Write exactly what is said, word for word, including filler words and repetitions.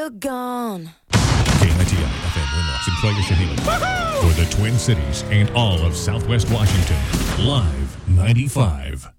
you're gone. K I T I F M Winlock in Troy, Chehalis. For the Twin Cities and all of Southwest Washington. Live ninety-five.